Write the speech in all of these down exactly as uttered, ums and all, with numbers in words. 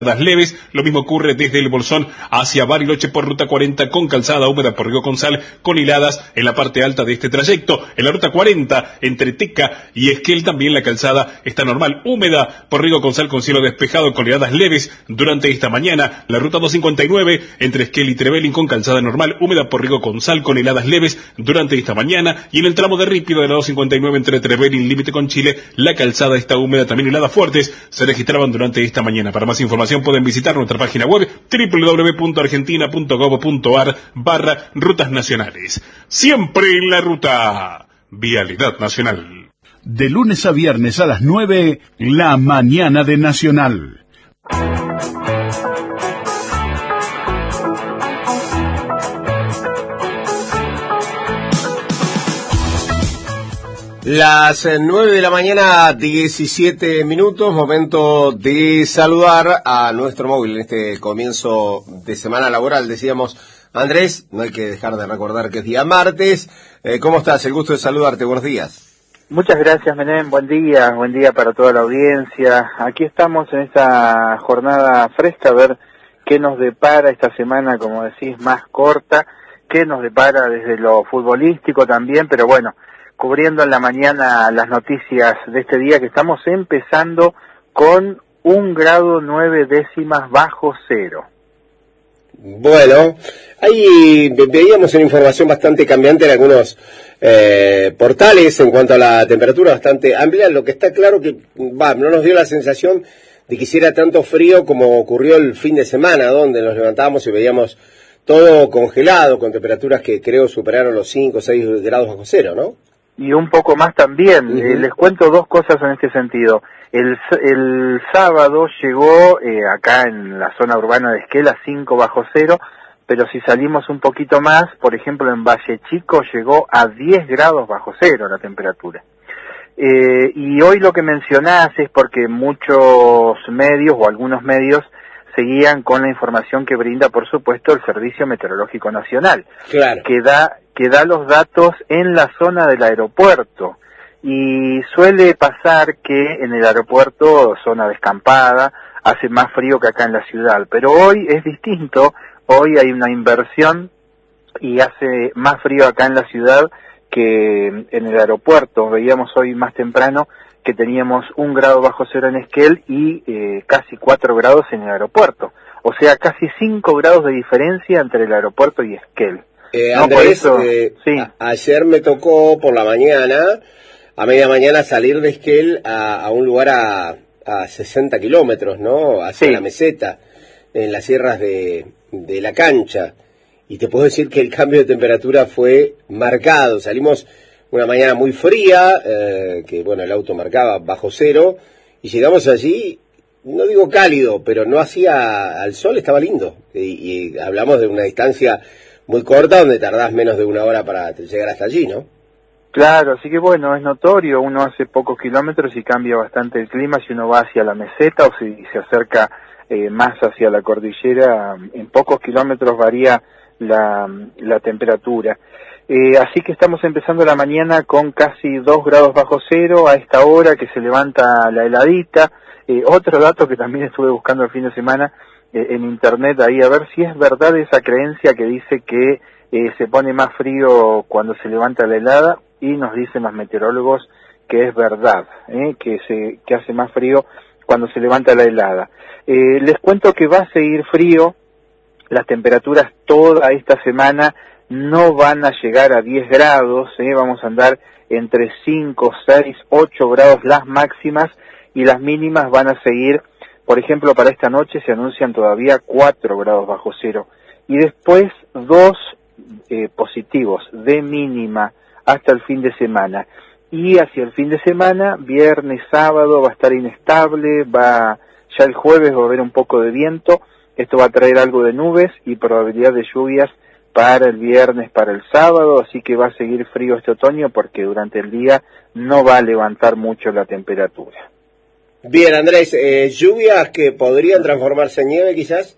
leves. Lo mismo ocurre desde el Bolsón hacia Bariloche por ruta cuarenta con calzada húmeda por Río Consal con heladas en la parte alta de este trayecto. En la ruta cuarenta entre Teca y Esquel también la calzada está normal, húmeda por Río Consal con cielo despejado con heladas leves durante esta mañana. La ruta doscientos cincuenta y nueve entre Esquel y Trevelin con calzada normal, húmeda por Río Consal con heladas leves durante esta mañana. Y en el tramo de Rípido de la doscientos cincuenta y nueve entre Trevelin límite con Chile, la calzada está húmeda, también heladas fuertes se registraban durante esta mañana. Para más información pueden visitar nuestra página web doble u doble u doble u punto argentina punto gob punto ar barra rutas nacionales. Siempre en la ruta. Vialidad Nacional. De lunes a viernes a las nueve, la mañana de Nacional. Las nueve de la mañana, diecisiete minutos, momento de saludar a nuestro móvil en este comienzo de semana laboral. Decíamos, Andrés, no hay que dejar de recordar que es día martes. Eh, ¿Cómo estás? El gusto de saludarte, buenos días. Muchas gracias, Menem, buen día, buen día para toda la audiencia. Aquí estamos en esta jornada fresca, a ver qué nos depara esta semana, como decís, más corta, qué nos depara desde lo futbolístico también, pero bueno, cubriendo en la mañana las noticias de este día, que estamos empezando con un grado nueve décimas bajo cero. Bueno, ahí veíamos una información bastante cambiante en algunos eh, portales en cuanto a la temperatura, bastante amplia. Lo que está claro que va, no nos dio la sensación de que hiciera tanto frío como ocurrió el fin de semana, donde nos levantábamos y veíamos todo congelado, con temperaturas que creo superaron los cinco o seis grados bajo cero, ¿no? Y un poco más también. Uh-huh. eh, les cuento dos cosas en este sentido. El, el sábado llegó eh, acá en la zona urbana de Esquel a cinco bajo cero, pero si salimos un poquito más, por ejemplo en Valle Chico llegó a diez grados bajo cero la temperatura. Eh, y hoy lo que mencionás es porque muchos medios o algunos medios seguían con la información que brinda, por supuesto, el Servicio Meteorológico Nacional, claro, que da que da los datos en la zona del aeropuerto. Y suele pasar que en el aeropuerto, zona descampada, hace más frío que acá en la ciudad. Pero hoy es distinto, hoy hay una inversión y hace más frío acá en la ciudad que en el aeropuerto. Veíamos hoy más temprano que teníamos un grado bajo cero en Esquel y eh, casi cuatro grados en el aeropuerto. O sea, casi cinco grados de diferencia entre el aeropuerto y Esquel. Eh, no, Andrés, eso, eh, sí. a- ayer me tocó por la mañana, a media mañana, salir de Esquel a, a un lugar a, a sesenta kilómetros, ¿no? Hacia Sí. la meseta, en las sierras de, de la Cancha. Y te puedo decir que el cambio de temperatura fue marcado. Salimos una mañana muy fría, eh, que bueno, el auto marcaba bajo cero, y llegamos allí, no digo cálido, pero no hacía, al sol estaba lindo. Y, y hablamos de una distancia muy corta, donde tardás menos de una hora para llegar hasta allí, ¿no? Claro, así que bueno, es notorio, uno hace pocos kilómetros y cambia bastante el clima si uno va hacia la meseta o si se acerca eh, más hacia la cordillera, en pocos kilómetros varía la, la temperatura. Eh, así que estamos empezando la mañana con casi dos grados bajo cero a esta hora que se levanta la heladita. Eh, otro dato que también estuve buscando el fin de semana eh, en internet ahí, a ver si es verdad esa creencia que dice que eh, se pone más frío cuando se levanta la helada, y nos dicen los meteorólogos que es verdad, eh, que se que hace más frío cuando se levanta la helada. Eh, les cuento que va a seguir frío, las temperaturas toda esta semana no van a llegar a diez grados, eh, vamos a andar entre cinco, seis, ocho grados las máximas, y las mínimas van a seguir, por ejemplo, para esta noche se anuncian todavía cuatro grados bajo cero, y después dos eh, positivos de mínima hasta el fin de semana. Y hacia el fin de semana, viernes, sábado, va a estar inestable, va ya el jueves va a haber un poco de viento, esto va a traer algo de nubes y probabilidad de lluvias para el viernes, para el sábado, así que va a seguir frío este otoño porque durante el día no va a levantar mucho la temperatura. Bien, Andrés, eh, lluvias que podrían transformarse en nieve quizás.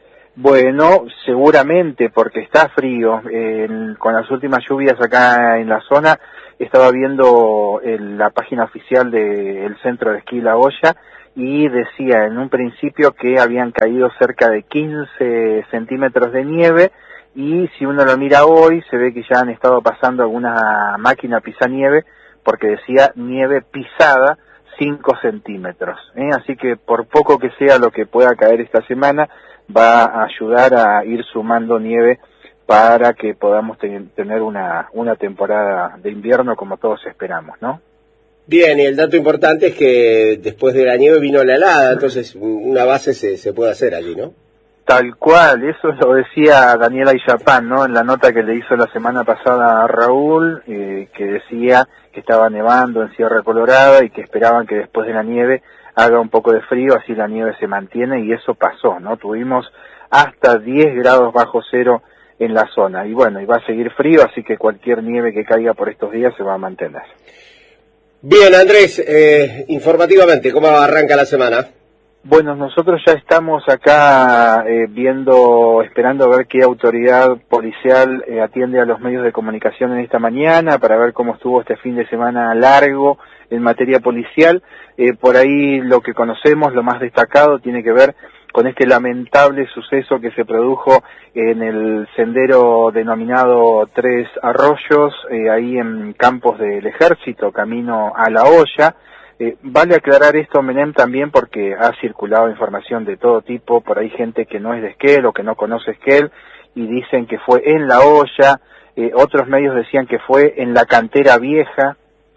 Bueno, seguramente, porque está frío. Eh, con las últimas lluvias acá en la zona, estaba viendo el, la página oficial del Centro de Esquí La Hoya, y decía en un principio que habían caído cerca de quince centímetros de nieve, y si uno lo mira hoy se ve que ya han estado pasando alguna máquina pisanieve, porque decía nieve pisada cinco centímetros, ¿eh? Así que por poco que sea lo que pueda caer esta semana, va a ayudar a ir sumando nieve para que podamos te- tener una, una temporada de invierno como todos esperamos, ¿no? Bien, y el dato importante es que después de la nieve vino la helada, entonces una base se, se puede hacer allí, ¿no? Tal cual, eso lo decía Daniela Iyapán, ¿no? En la nota que le hizo la semana pasada a Raúl, eh, que decía que estaba nevando en Sierra Colorada y que esperaban que después de la nieve haga un poco de frío, así la nieve se mantiene, y eso pasó, ¿no? Tuvimos hasta diez grados bajo cero en la zona, y bueno, y va a seguir frío, así que cualquier nieve que caiga por estos días se va a mantener. Bien, Andrés, eh, informativamente, ¿cómo arranca la semana? Bueno, nosotros ya estamos acá eh, viendo, esperando a ver qué autoridad policial eh, atiende a los medios de comunicación en esta mañana, para ver cómo estuvo este fin de semana largo en materia policial. Eh, por ahí lo que conocemos, lo más destacado, tiene que ver con este lamentable suceso que se produjo en el sendero denominado Tres Arroyos, eh, ahí en Campos del Ejército, camino a La Hoya. Eh, vale aclarar esto, Menem, también porque ha circulado información de todo tipo, por ahí gente que no es de Esquel o que no conoce Esquel, y dicen que fue en La Hoya, eh, otros medios decían que fue en la Cantera Vieja,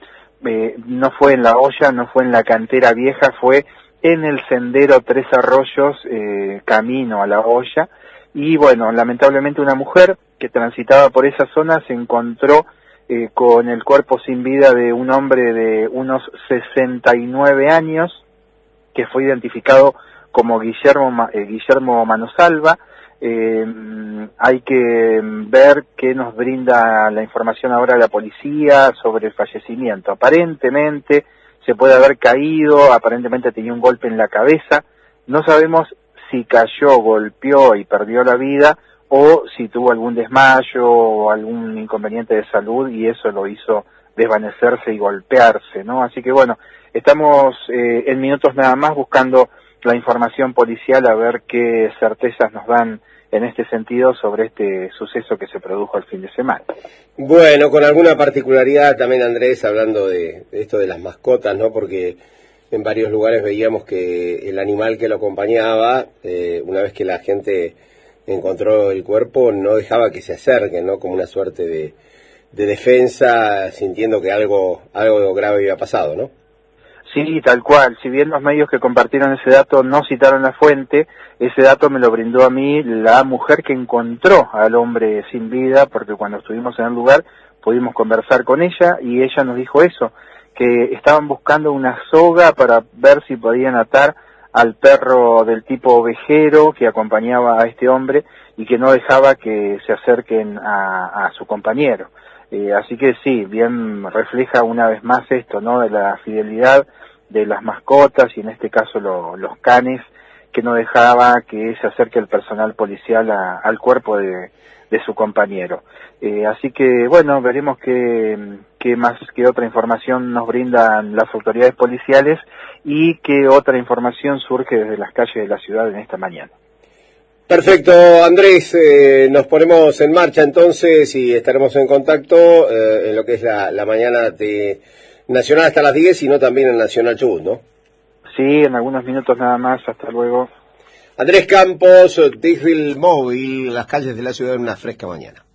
eh, no fue en La Hoya, no fue en la Cantera Vieja, fue en el sendero Tres Arroyos, eh, camino a La Hoya, y bueno, lamentablemente una mujer que transitaba por esa zona se encontró eh, con el cuerpo sin vida de un hombre de unos sesenta y nueve años, que fue identificado como Guillermo, eh, Guillermo Manosalva. Eh, hay que ver qué nos brinda la información ahora la policía sobre el fallecimiento. Aparentemente se puede haber caído, aparentemente tenía un golpe en la cabeza, no sabemos si cayó, golpeó y perdió la vida, o si tuvo algún desmayo o algún inconveniente de salud y eso lo hizo desvanecerse y golpearse, ¿no? Así que bueno, estamos eh, en minutos nada más buscando la información policial a ver qué certezas nos dan en este sentido sobre este suceso que se produjo el fin de semana. Bueno, con alguna particularidad también, Andrés, hablando de, de esto de las mascotas, ¿no? Porque en varios lugares veíamos que el animal que lo acompañaba, eh, una vez que la gente encontró el cuerpo, no dejaba que se acerquen, ¿no? Como una suerte de, de defensa, sintiendo que algo, algo grave había pasado, ¿no? Sí, tal cual. Si bien los medios que compartieron ese dato no citaron la fuente, ese dato me lo brindó a mí la mujer que encontró al hombre sin vida, porque cuando estuvimos en el lugar pudimos conversar con ella y ella nos dijo eso, que estaban buscando una soga para ver si podían atar al perro del tipo ovejero que acompañaba a este hombre y que no dejaba que se acerquen a, a su compañero. Eh, así que sí, bien refleja una vez más esto, ¿no? De la fidelidad de las mascotas y en este caso lo, los canes, que no dejaba que se acerque el personal policial a, al cuerpo de, de su compañero. Eh, así que bueno, veremos qué, qué más, qué otra información nos brindan las autoridades policiales y qué otra información surge desde las calles de la ciudad en esta mañana. Perfecto, Andrés, eh, nos ponemos en marcha entonces y estaremos en contacto eh, en lo que es la, la mañana de Nacional hasta las diez y no también en Nacional Chubut, ¿no? Sí, en algunos minutos nada más, hasta luego. Andrés Campos, Digil Móvil, las calles de la ciudad en una fresca mañana.